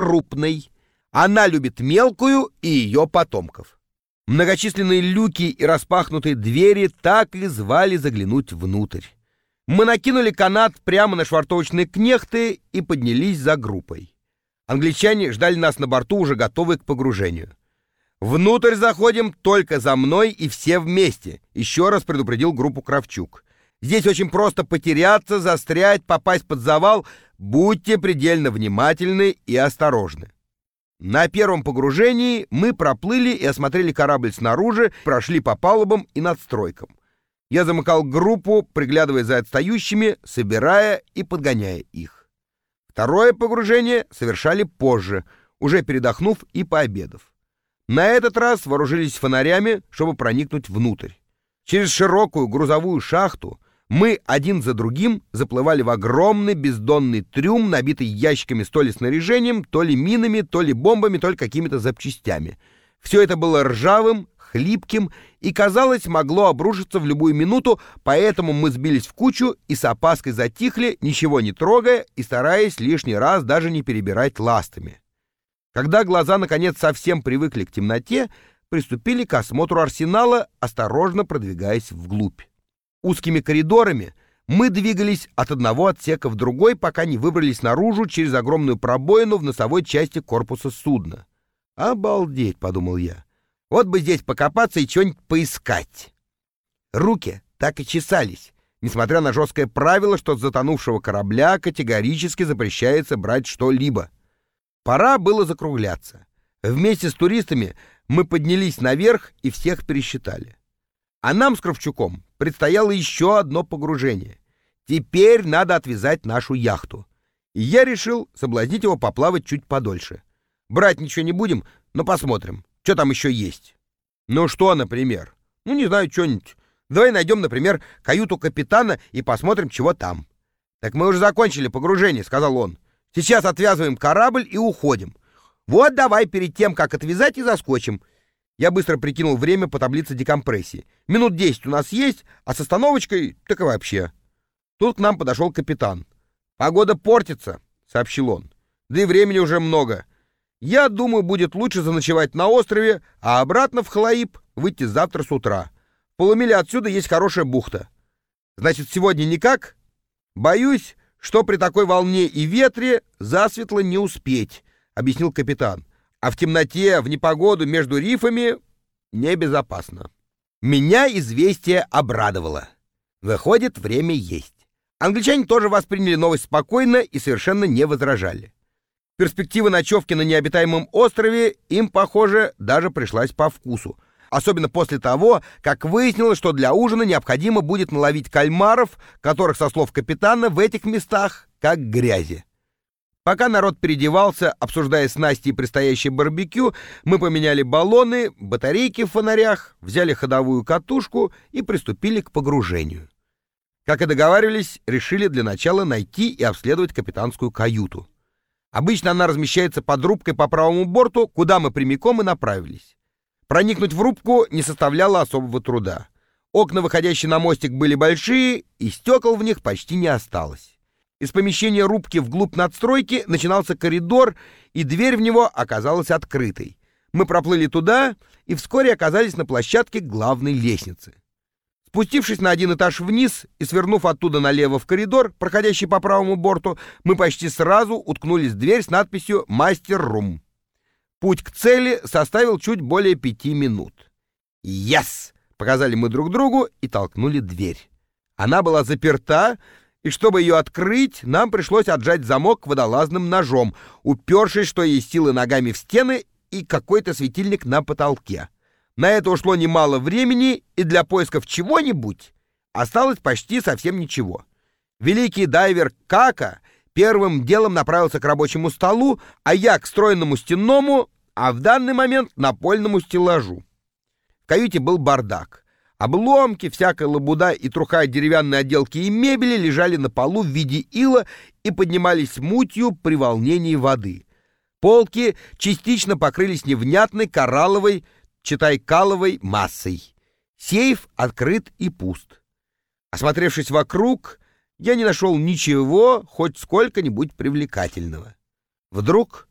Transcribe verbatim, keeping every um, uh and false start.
крупной. Она любит мелкую и ее потомков. Многочисленные люки и распахнутые двери так и звали заглянуть внутрь. Мы накинули канат прямо на швартовочные кнехты и поднялись за группой. Англичане ждали нас на борту, уже готовые к погружению. «Внутрь заходим только за мной и все вместе», — еще раз предупредил группу Кравчук. «Здесь очень просто потеряться, застрять, попасть под завал. Будьте предельно внимательны и осторожны». На первом погружении мы проплыли и осмотрели корабль снаружи, прошли по палубам и надстройкам. Я замыкал группу, приглядывая за отстающими, собирая и подгоняя их. Второе погружение совершали позже, уже передохнув и пообедав. На этот раз вооружились фонарями, чтобы проникнуть внутрь. Через широкую грузовую шахту мы один за другим заплывали в огромный бездонный трюм, набитый ящиками с то ли снаряжением, то ли минами, то ли бомбами, то ли какими-то запчастями. Все это было ржавым, хлипким и, казалось, могло обрушиться в любую минуту, поэтому мы сбились в кучу и с опаской затихли, ничего не трогая и стараясь лишний раз даже не перебирать ластами. Когда глаза, наконец, совсем привыкли к темноте, приступили к осмотру арсенала, осторожно продвигаясь вглубь. Узкими коридорами мы двигались от одного отсека в другой, пока не выбрались наружу через огромную пробоину в носовой части корпуса судна. «Обалдеть», — подумал я, — «вот бы здесь покопаться и что-нибудь поискать». Руки так и чесались, несмотря на жесткое правило, что с затонувшего корабля категорически запрещается брать что-либо. Пора было закругляться. Вместе с туристами мы поднялись наверх и всех пересчитали. А нам с Кравчуком предстояло еще одно погружение. Теперь надо отвязать нашу яхту. И я решил соблазнить его поплавать чуть подольше. Брать ничего не будем, но посмотрим, что там еще есть. Ну что, например? Ну, не знаю, что-нибудь. Давай найдем, например, каюту капитана и посмотрим, чего там. Так мы уже закончили погружение, сказал он. Сейчас отвязываем корабль и уходим. Вот давай перед тем, как отвязать, и заскочим. Я быстро прикинул время по таблице декомпрессии. Минут десять у нас есть, а с остановочкой так и вообще. Тут к нам подошел капитан. «Погода портится», — сообщил он. «Да и времени уже много. Я думаю, будет лучше заночевать на острове, а обратно в Халаиб выйти завтра с утра. В полумиле отсюда есть хорошая бухта. Значит, сегодня никак? Боюсь, что при такой волне и ветре засветло не успеть», — объяснил капитан. «А в темноте, в непогоду между рифами небезопасно». Меня известие обрадовало. Выходит, время есть. Англичане тоже восприняли новость спокойно и совершенно не возражали. Перспектива ночевки на необитаемом острове им, похоже, даже пришлась по вкусу. Особенно после того, как выяснилось, что для ужина необходимо будет наловить кальмаров, которых, со слов капитана, в этих местах как грязи. Пока народ переодевался, обсуждая снасти и предстоящее барбекю, мы поменяли баллоны, батарейки в фонарях, взяли ходовую катушку и приступили к погружению. Как и договаривались, решили для начала найти и обследовать капитанскую каюту. Обычно она размещается под рубкой по правому борту, куда мы прямиком и направились. Проникнуть в рубку не составляло особого труда. Окна, выходящие на мостик, были большие, и стекол в них почти не осталось. Из помещения рубки вглубь надстройки начинался коридор, и дверь в него оказалась открытой. Мы проплыли туда и вскоре оказались на площадке главной лестницы. Спустившись на один этаж вниз и свернув оттуда налево в коридор, проходящий по правому борту, мы почти сразу уткнулись в дверь с надписью «Мастер-рум». Путь к цели составил чуть более пяти минут. «Yes!» — показали мы друг другу и толкнули дверь. Она была заперта, и чтобы ее открыть, нам пришлось отжать замок водолазным ножом, упершись, что есть силы, ногами в стены и какой-то светильник на потолке. На это ушло немало времени, и для поисков чего-нибудь осталось почти совсем ничего. Великий дайвер Кака первым делом направился к рабочему столу, а я к стройному стенному, а в данный момент напольному стеллажу. В каюте был бардак. Обломки, всякая лабуда и труха деревянной отделки и мебели лежали на полу в виде ила и поднимались мутью при волнении воды. Полки частично покрылись невнятной коралловой, читай каловой массой. Сейф открыт и пуст. Осмотревшись вокруг, я не нашел ничего хоть сколько-нибудь привлекательного. Вдруг